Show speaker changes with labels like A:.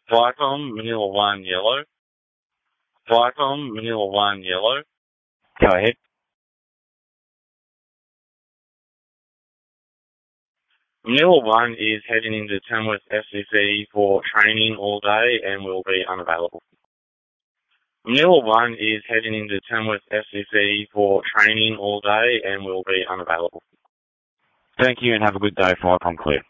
A: Viacom, Manila 1 Yellow. Viacom, Manila 1 Yellow.
B: Go ahead.
A: Manila 1 is heading into Tamworth FCC for training all day and will be unavailable. Manila 1 is heading into Tamworth FCC for training all day and will be unavailable.
B: Thank you and have a good day. Viacom clear.